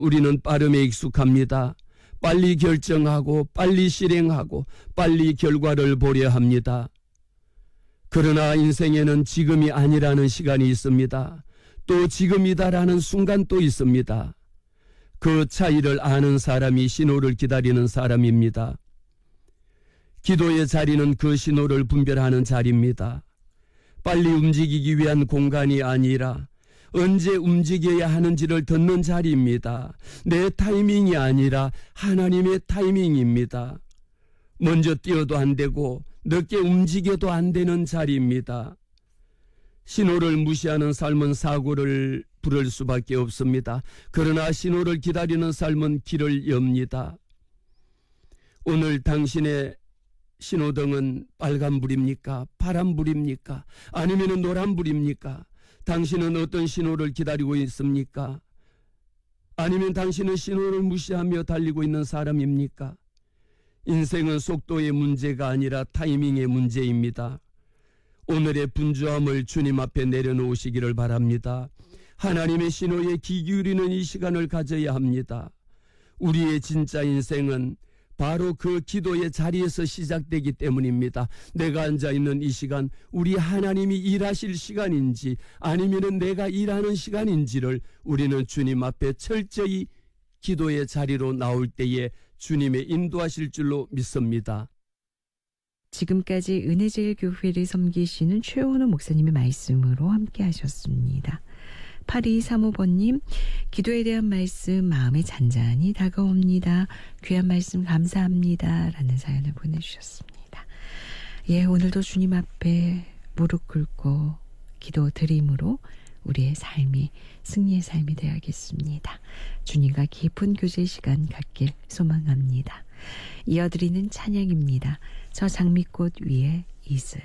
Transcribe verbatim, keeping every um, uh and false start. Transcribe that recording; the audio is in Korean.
우리는 빠름에 익숙합니다. 빨리 결정하고 빨리 실행하고 빨리 결과를 보려 합니다. 그러나 인생에는 지금이 아니라는 시간이 있습니다. 또 지금이다라는 순간 또 있습니다. 그 차이를 아는 사람이 신호를 기다리는 사람입니다. 기도의 자리는 그 신호를 분별하는 자리입니다. 빨리 움직이기 위한 공간이 아니라 언제 움직여야 하는지를 듣는 자리입니다. 내 타이밍이 아니라 하나님의 타이밍입니다. 먼저 뛰어도 안 되고 늦게 움직여도 안 되는 자리입니다. 신호를 무시하는 삶은 사고를 부를 수밖에 없습니다. 그러나 신호를 기다리는 삶은 길을 엽니다. 오늘 당신의 신호등은 빨간불입니까? 파란불입니까? 아니면 노란불입니까? 당신은 어떤 신호를 기다리고 있습니까? 아니면 당신은 신호를 무시하며 달리고 있는 사람입니까? 인생은 속도의 문제가 아니라 타이밍의 문제입니다. 오늘의 분주함을 주님 앞에 내려놓으시기를 바랍니다. 하나님의 신호에 귀 기울이는 이 시간을 가져야 합니다. 우리의 진짜 인생은 바로 그 기도의 자리에서 시작되기 때문입니다. 내가 앉아있는 이 시간, 우리 하나님이 일하실 시간인지 아니면 내가 일하는 시간인지를 우리는 주님 앞에 철저히 기도의 자리로 나올 때에 주님의 인도하실 줄로 믿습니다. 지금까지 은혜제일교회를 섬기시는 최원호 목사님의 말씀으로 함께 하셨습니다. 팔이삼오 번님, 기도에 대한 말씀 마음에 잔잔히 다가옵니다. 귀한 말씀 감사합니다. 라는 사연을 보내주셨습니다. 예, 오늘도 주님 앞에 무릎 꿇고 기도 드림으로 우리의 삶이 승리의 삶이 되어야겠습니다. 주님과 깊은 교제 시간 갖길 소망합니다. 이어드리는 찬양입니다. 저 장미꽃 위에 이슬.